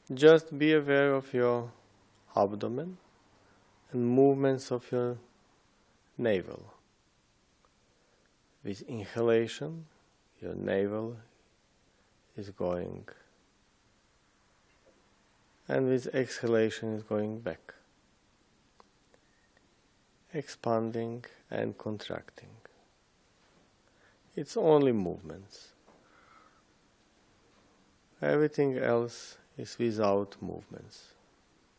Just be aware of your abdomen and movements of your navel. With inhalation, your navel is going, and with exhalation is going back, expanding and contracting. It's only movements. Everything else is without movements.